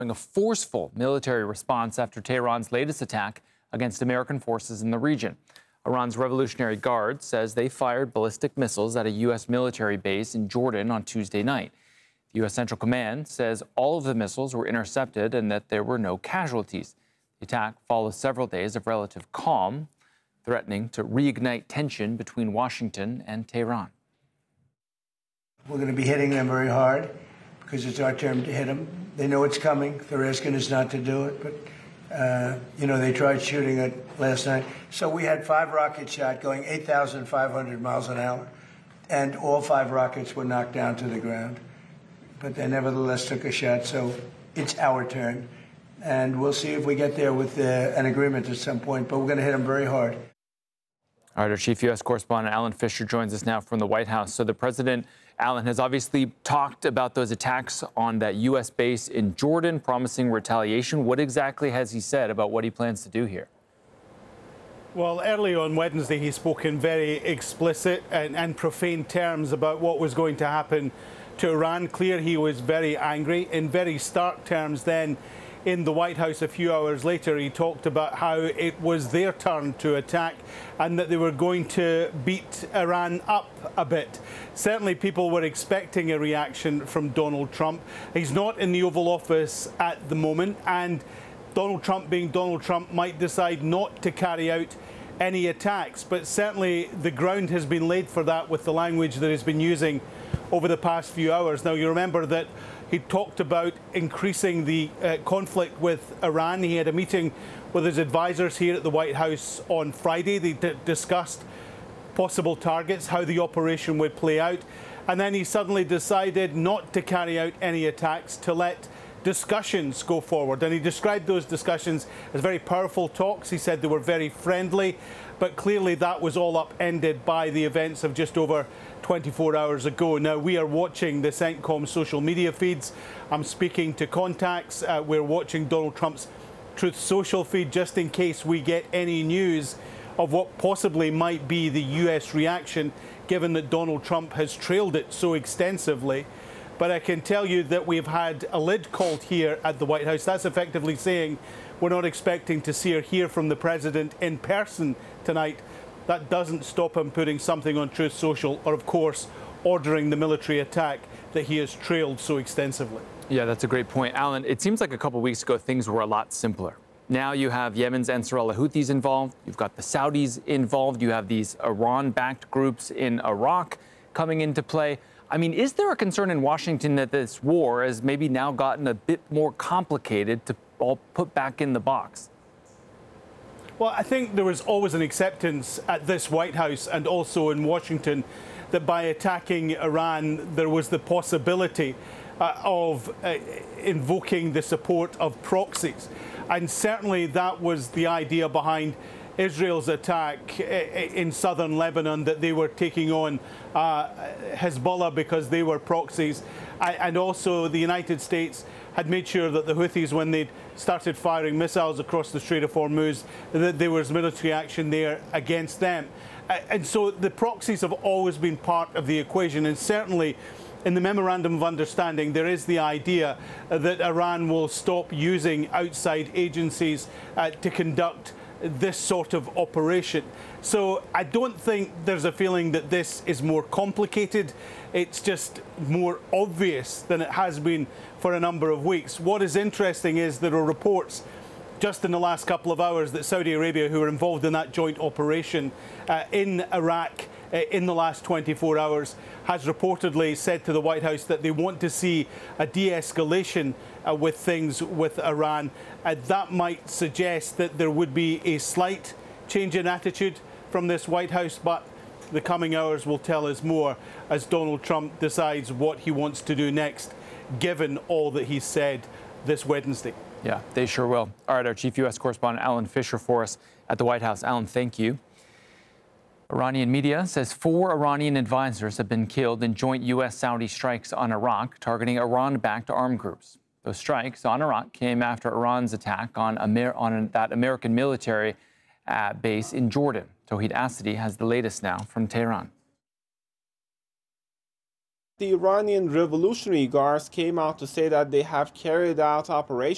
a forceful military response after Tehran's latest attack against American forces in the region. Iran's Revolutionary Guard says they fired ballistic missiles at a U.S. military base in Jordan on Tuesday night. The U.S. Central Command says all of the missiles were intercepted and that there were no casualties. The attack follows several days of relative calm, threatening to reignite tension between Washington and Tehran. We're going to be hitting them very hard because it's our turn to hit them. They know it's coming. They're asking us not to do it, but they tried shooting it last night. So we had 5 rockets shot going 8,500 miles an hour, and all 5 rockets were knocked down to the ground. But they nevertheless took a shot, so it's our turn. And we'll see if we get there with an agreement at some point, but we're going to hit them very hard. All right, our chief U.S. correspondent Alan Fisher joins us now from the White House. So the president, Alan, has obviously talked about those attacks on that U.S. base in Jordan, promising retaliation. What exactly has he said about what he plans to do here? Well, early on Wednesday, he spoke in very explicit and profane terms about what was going to happen to Iran. Clear he was very angry. In very stark terms then, in the White House a few hours later, he talked about how it was their turn to attack and that they were going to beat Iran up a bit. Certainly people were expecting a reaction from Donald Trump. He's not in the Oval Office at the moment, and Donald Trump, being Donald Trump, might decide not to carry out any attacks. But certainly the ground has been laid for that with the language that he's been using over the past few hours. Now, you remember that he talked about increasing the conflict with Iran. He had a meeting with his advisors here at the White House on Friday. They discussed possible targets, how the operation would play out. And then he suddenly decided not to carry out any attacks, to let discussions go forward. And he described those discussions as very powerful talks. He said they were very friendly, but clearly that was all upended by the events of just over 24 hours ago. Now, we are watching the CENTCOM social media feeds. I'm speaking to contacts. We're watching Donald Trump's Truth Social feed just in case we get any news of what possibly might be the US reaction, given that Donald Trump has trailed it so extensively. But I can tell you that we've had a lid called here at the White House. That's effectively saying we're not expecting to see or hear from the president in person tonight. That doesn't stop him putting something on Truth Social or, of course, ordering the military attack that he has trailed so extensively. Yeah, that's a great point. Alan, it seems like a couple of weeks ago things were a lot simpler. Now you have Yemen's Ansar al-Houthis involved. You've got the Saudis involved. You have these Iran-backed groups in Iraq coming into play. I mean, is there a concern in Washington that this war has maybe now gotten a bit more complicated to all put back in the box? Well, I think there was always an acceptance at this White House and also in Washington that by attacking Iran, there was the possibility of invoking the support of proxies. And certainly that was the idea behind Israel's attack in southern Lebanon, that they were taking on Hezbollah because they were proxies. And also the United States had made sure that the Houthis, when they started firing missiles across the Strait of Hormuz, that there was military action there against them. And so the proxies have always been part of the equation, and certainly in the Memorandum of Understanding, there is the idea that Iran will stop using outside agencies to conduct this sort of operation. So I don't think there's a feeling that this is more complicated. It's just more obvious than it has been for a number of weeks. What is interesting is there are reports just in the last couple of hours that Saudi Arabia, who were involved in that joint operation in Iraq in the last 24 hours, has reportedly said to the White House that they want to see a de-escalation with things with Iran. That might suggest that there would be a slight change in attitude from this White House, but the coming hours will tell us more as Donald Trump decides what he wants to do next, given all that he said this Wednesday. Yeah, they sure will. All right, our chief U.S. correspondent Alan Fisher for us at the White House. Alan, thank you. Iranian media says 4 Iranian advisors have been killed in joint U.S.-Saudi strikes on Iraq, targeting Iran-backed armed groups. Those strikes on Iraq came after Iran's attack on that American military base in Jordan. Tauhid Asadi has the latest now from Tehran. The Iranian Revolutionary Guards came out to say that they have carried out operations